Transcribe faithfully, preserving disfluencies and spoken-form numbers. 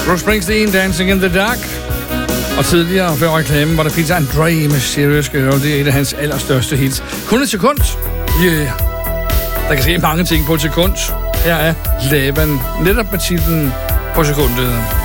Bruce Springsteen, Dancing in the Dark. Og tidligere, før reklamen, var der Peter Andre med Serious Girl. Det er et af hans allerstørste hits. Kun et sekund. Yeah. Der kan ske mange ting på et sekund. Her er Laban, netop med titlen på sekundet.